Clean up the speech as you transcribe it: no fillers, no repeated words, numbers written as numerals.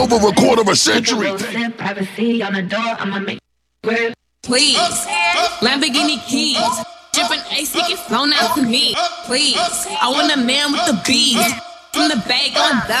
over a quarter of a century. Privacy on the door, I'ma make Please, Lamborghini keys, dripping ice, he get flown out to me. Please, I want a man with the bees, from the bag on the